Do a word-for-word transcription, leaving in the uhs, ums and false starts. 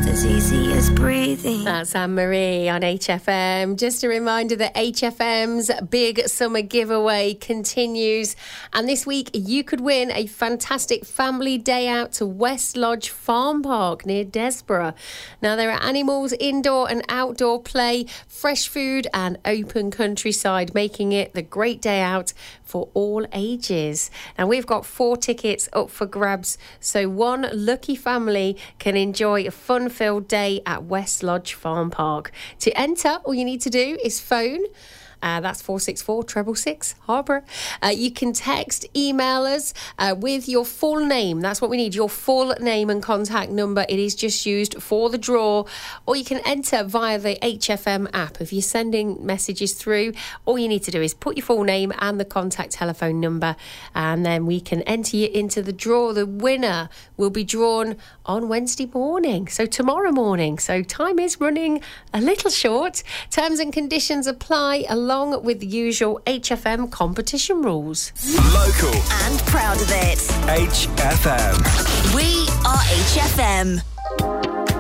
as easy as breathing. That's Anne-Marie on H F M. Just a reminder that H F M's big summer giveaway continues. And this week, you could win a fantastic family day out to West Lodge Farm Park near Desborough. Now, there are animals, indoor and outdoor play, fresh food and open countryside, making it the great day out for all ages. Now, we've got four tickets up for grabs, so one lucky family can enjoy a fun-filled day at West Lodge Farm Park. To enter, all you need to do is phone. Uh, that's four six four, six six six, Harbour. Uh, you can text, email us uh, with your full name. That's what we need, your full name and contact number. It is just used for the draw. Or you can enter via the H F M app. If you're sending messages through, all you need to do is put your full name and the contact telephone number, and then we can enter you into the draw. The winner will be drawn on Wednesday morning, so tomorrow morning. So time is running a little short. Terms and conditions apply, along with the usual H F M competition rules. Local and proud of it. H F M. We are H F M.